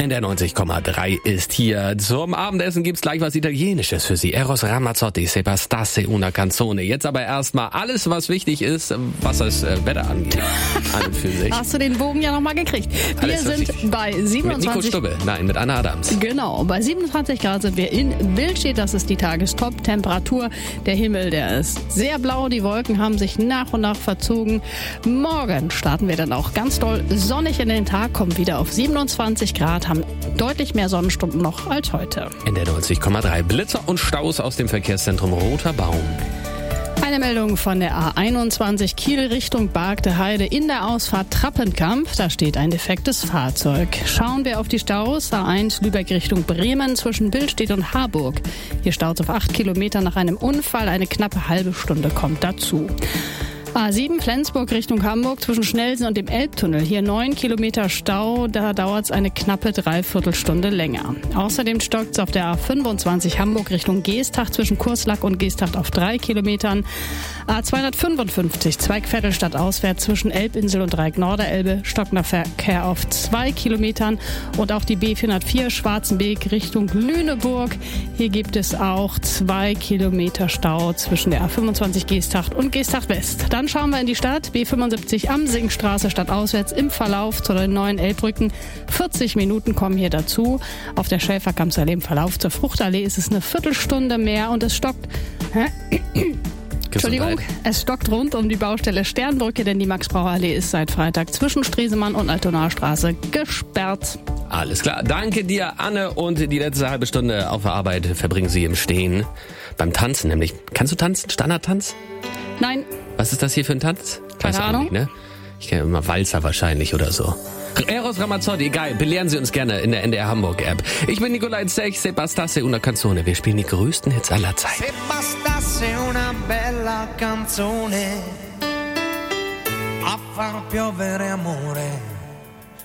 NDR 90,3 ist hier. Zum Abendessen gibt's gleich was Italienisches für Sie. Eros Ramazzotti, Se bastasse una canzone. Jetzt aber erstmal alles, was wichtig ist, was das Wetter angeht. An und für sich. Hast du den Bogen ja nochmal gekriegt. Wir Alles sind richtig. bei Mit 27... Nico Stubbe, nein, mit Anna Adams. Genau, bei 27 Grad sind wir in Billstedt. Das ist die Tagestop-Temperatur. Der Himmel, der ist sehr blau. Die Wolken haben sich nach und nach verzogen. Morgen starten wir dann auch ganz doll sonnig in den Tag, kommen wieder auf 27 Grad, haben deutlich mehr Sonnenstunden noch als heute. NDR 90,3. Blitzer und Staus aus dem Verkehrszentrum Roter Baum. Eine Meldung von der A21 Kiel Richtung Bargte Heide in der Ausfahrt Trappenkamp. Da steht ein defektes Fahrzeug. Schauen wir auf die Staus. A1 Lübeck Richtung Bremen zwischen Billstedt und Harburg. Hier staut auf 8 Kilometer nach einem Unfall. Eine knappe halbe Stunde kommt dazu. A7 Flensburg Richtung Hamburg zwischen Schnellsen und dem Elbtunnel. Hier 9 Kilometer Stau, da dauert es eine knappe Dreiviertelstunde länger. Außerdem stockt es auf der A25 Hamburg Richtung Geesthacht zwischen Kurslack und Geesthacht auf 3 Kilometern. A255 Zweigviertelstadt auswärts zwischen Elbinsel und Dreieck-Norderelbe, stockender Verkehr auf 2 Kilometern. Und auch die B404 Schwarzenbeek Richtung Lüneburg. Hier gibt es auch 2 Kilometer Stau zwischen der A25 Geesthacht und Geesthacht West. Dann schauen wir in die Stadt. B75 Amsingstraße stadtauswärts im Verlauf zu den neuen Elbbrücken. 40 Minuten kommen hier dazu. Auf der Schäferkampsallee im Verlauf zur Fruchtallee ist es eine Viertelstunde mehr und es stockt... Entschuldigung, es stockt rund um die Baustelle Sternbrücke, denn die Max-Brauer-Allee ist seit Freitag zwischen Stresemann und Altonaer Straße gesperrt. Alles klar. Danke dir, Anne. Und die letzte halbe Stunde auf der Arbeit verbringen Sie im Stehen. Beim Tanzen nämlich. Kannst du tanzen? Standardtanz? Nein. Was ist das hier für ein Tanz? Keine Ahnung. Nicht, ne? Ich kenne immer Walzer wahrscheinlich oder so. Eros Ramazzotti, egal, belehren Sie uns gerne in der NDR Hamburg App. Ich bin Nicolai Zech, Se bastasse una canzone. Wir spielen die größten Hits aller Zeiten. Se bastasse una bella canzone a far piovere amore.